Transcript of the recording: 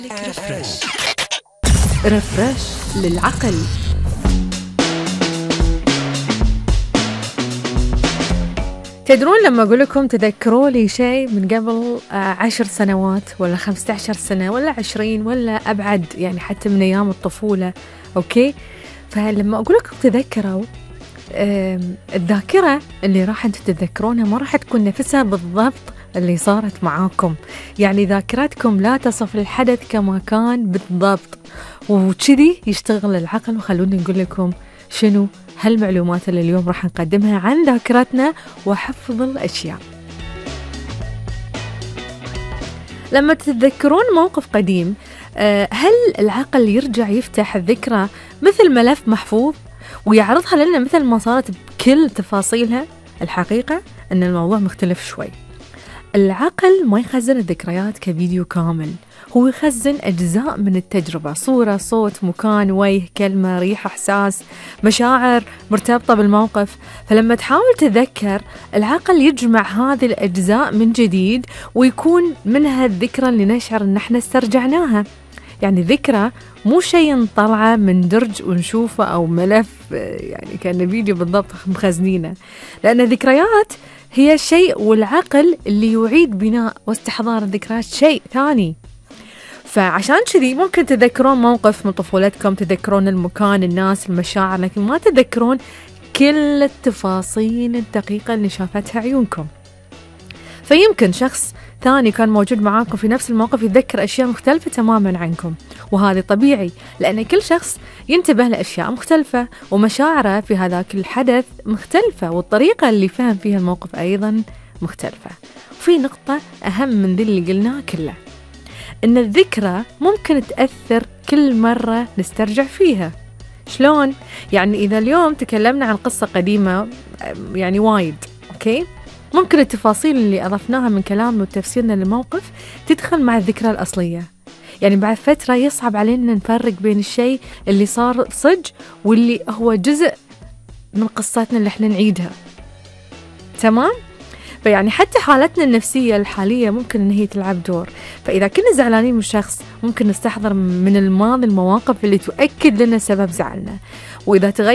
رفرش للعقل. تدرون لما أقول لكم تذكروا لي شيء من قبل 10 سنوات ولا 15 سنة ولا 20 ولا أبعد، يعني حتى من أيام الطفولة، أوكي؟ فلما أقول لكم تذكروا، الذاكرة اللي راح أنتم تتذكرونها ما راح تكون نفسها بالضبط اللي صارت معاكم، يعني ذاكرتكم لا تصف الحدث كما كان بالضبط، وكذي يشتغل العقل. وخلوني نقول لكم شنو هالمعلومات اللي اليوم راح نقدمها عن ذاكرتنا وحفظ الأشياء. لما تتذكرون موقف قديم، هل العقل يرجع يفتح الذكرى مثل ملف محفوظ ويعرضها لنا مثل ما صارت بكل تفاصيلها؟ الحقيقة أن الموضوع مختلف شوي. العقل ما يخزن الذكريات كفيديو كامل، هو يخزن أجزاء من التجربة، صورة، صوت، مكان، وجه، كلمة، ريحة، إحساس، مشاعر مرتبطة بالموقف. فلما تحاول تذكر، العقل يجمع هذه الأجزاء من جديد ويكون منها الذكرى اللي نشعر أن احنا استرجعناها. يعني ذكرى مو شيء نطلعه من درج ونشوفه أو ملف يعني كأنه فيديو بالضبط مخزنينه، لأن الذكريات هي شيء والعقل اللي يعيد بناء واستحضار الذكريات شيء ثاني. فعشان كذي ممكن تذكرون موقف من طفولتكم، تذكرون المكان، الناس، المشاعر، لكن ما تذكرون كل التفاصيل الدقيقة اللي شافتها عيونكم. فيمكن شخص ثاني كان موجود معاكم في نفس الموقف يتذكر أشياء مختلفة تماماً عنكم، وهذا طبيعي لأن كل شخص ينتبه لأشياء مختلفة ومشاعره في هذاك الحدث مختلفة، والطريقة اللي فهم فيها الموقف أيضاً مختلفة. وفي نقطة أهم من ذي اللي قلناه كله، إن الذكرى ممكن تأثر كل مرة نسترجع فيها. شلون؟ يعني إذا اليوم تكلمنا عن قصة قديمة يعني وايد، أوكي؟ ممكن التفاصيل اللي أضفناها من كلامنا وتفسيرنا للموقف تدخل مع الذكرى الأصلية. يعني بعد فترة يصعب علينا نفرق بين الشيء اللي صار صج واللي هو جزء من قصتنا اللي احنا نعيدها. تمام؟ فيعني حتى حالتنا النفسية الحالية ممكن إن هي تلعب دور. فإذا كنا زعلانين من شخص ممكن نستحضر من الماضي المواقف اللي تؤكد لنا سبب زعلنا، وإذا تغير